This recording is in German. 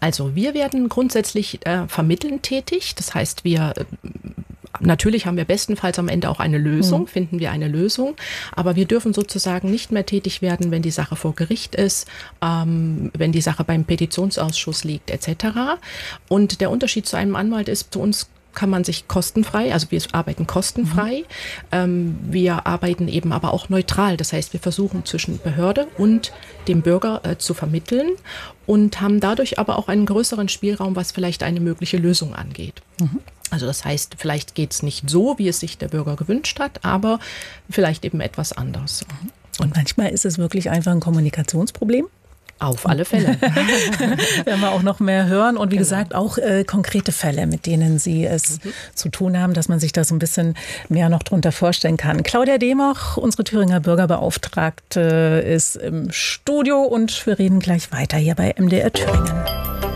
Also wir werden grundsätzlich vermittelnd tätig. Das heißt, natürlich haben wir bestenfalls am Ende auch eine Lösung, finden wir eine Lösung, aber wir dürfen sozusagen nicht mehr tätig werden, wenn die Sache vor Gericht ist, wenn die Sache beim Petitionsausschuss liegt etc. Und der Unterschied zu einem Anwalt ist, zu uns kann man sich kostenfrei, also wir arbeiten kostenfrei, wir arbeiten eben aber auch neutral, das heißt, wir versuchen zwischen Behörde und dem Bürger zu vermitteln und haben dadurch aber auch einen größeren Spielraum, was vielleicht eine mögliche Lösung angeht. Also das heißt, vielleicht geht es nicht so, wie es sich der Bürger gewünscht hat, aber vielleicht eben etwas anders. Und manchmal ist es wirklich einfach ein Kommunikationsproblem? Auf alle Fälle. Werden wir auch noch mehr hören und wie gesagt auch konkrete Fälle, mit denen Sie es zu tun haben, dass man sich da so ein bisschen mehr noch drunter vorstellen kann. Claudia Democh, unsere Thüringer Bürgerbeauftragte, ist im Studio und wir reden gleich weiter hier bei MDR Thüringen.